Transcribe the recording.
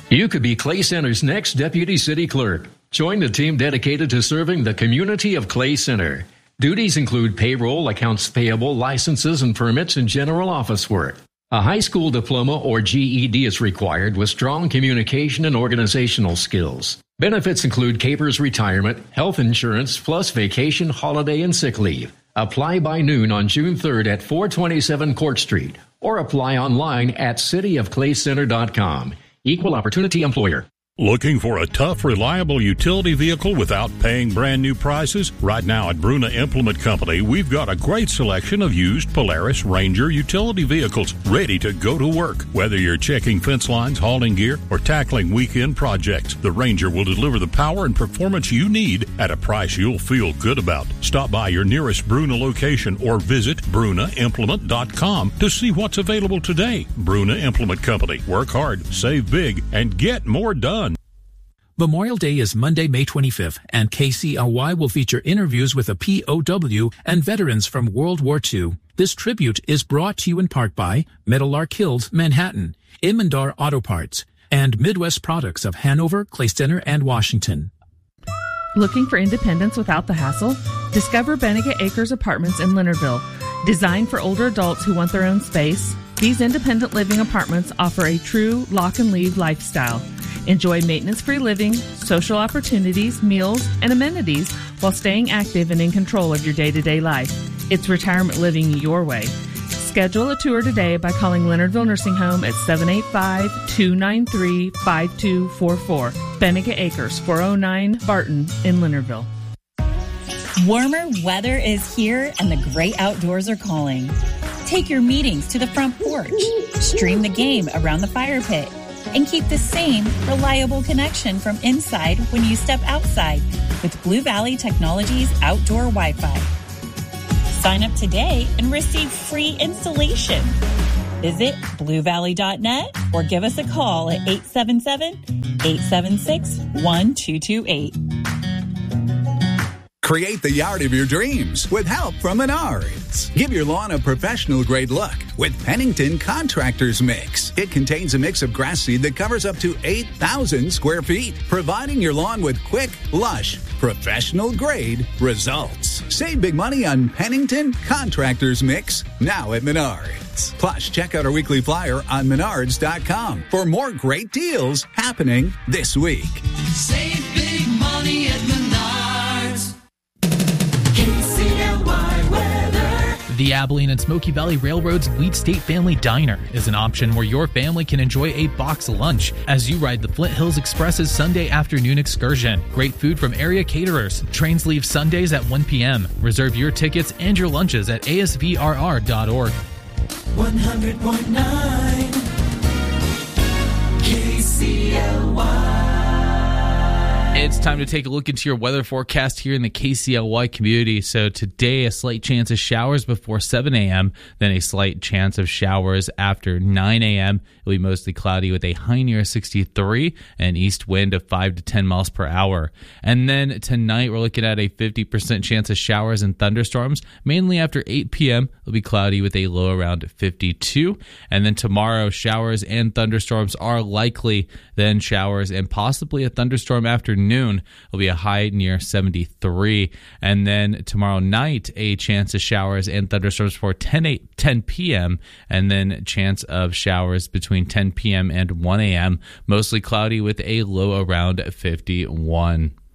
You could be Clay Center's next deputy city clerk. Join the team dedicated to serving the community of Clay Center. Duties include payroll, accounts payable, licenses and permits, and general office work. A high school diploma or GED is required with strong communication and organizational skills. Benefits include Capers retirement, health insurance, plus vacation, holiday, and sick leave. Apply by noon on June 3rd at 427 Court Street or apply online at cityofclaycenter.com. Equal opportunity employer. Looking for a tough, reliable utility vehicle without paying brand new prices? Right now at Bruna Implement Company, we've got a great selection of used Polaris Ranger utility vehicles ready to go to work. Whether you're checking fence lines, hauling gear, or tackling weekend projects, the Ranger will deliver the power and performance you need at a price you'll feel good about. Stop by your nearest Bruna location or visit brunaimplement.com to see what's available today. Bruna Implement Company. Work hard, save big, and get more done. Memorial Day is Monday, May 25th, and KCLY will feature interviews with a POW and veterans from World War II. This tribute is brought to you in part by Meadowlark Hills, Manhattan, Immendar Auto Parts, and Midwest Products of Hanover, Clay Center, and Washington. Looking for independence without the hassle? Discover Bennigan Acres Apartments in Leonardville. Designed for older adults who want their own space, these independent living apartments offer a true lock-and-leave lifestyle. Enjoy maintenance-free living, social opportunities, meals, and amenities while staying active and in control of your day-to-day life. It's retirement living your way. Schedule a tour today by calling Leonardville Nursing Home at 785-293-5244. Bennigan Acres, 409 Barton in Leonardville. Warmer weather is here and the great outdoors are calling. Take your meetings to the front porch. Stream the game around the fire pit. And keep the same reliable connection from inside when you step outside with Blue Valley Technologies Outdoor Wi-Fi. Sign up today and receive free installation. Visit bluevalley.net or give us a call at 877-876-1228. Create the yard of your dreams with help from Menards. Give your lawn a professional-grade look with Pennington Contractors Mix. It contains a mix of grass seed that covers up to 8,000 square feet, providing your lawn with quick, lush, professional-grade results. Save big money on Pennington Contractors Mix now at Menards. Plus, check out our weekly flyer on Menards.com for more great deals happening this week. Save big money at Menards. The Abilene and Smoky Valley Railroad's Wheat State Family Diner is an option where your family can enjoy a box lunch as you ride the Flint Hills Express's Sunday afternoon excursion. Great food from area caterers. Trains leave Sundays at 1 p.m. Reserve your tickets and your lunches at asvrr.org. 100.9 KCLY. It's time to take a look into your weather forecast here in the KCLY community. So today, a slight chance of showers before 7 a.m., then a slight chance of showers after 9 a.m. It'll be mostly cloudy with a high near 63 and east wind of 5 to 10 miles per hour. And then tonight, we're looking at a 50% chance of showers and thunderstorms, mainly after 8 p.m. It'll be cloudy with a low around 52. And then tomorrow, showers and thunderstorms are likely, then showers and possibly a thunderstorm after noon. It'll be a high near 73. And then tomorrow night, a chance of showers and thunderstorms for 10 p.m. And then chance of showers between 10 p.m. and 1 a.m. Mostly cloudy with a low around 51.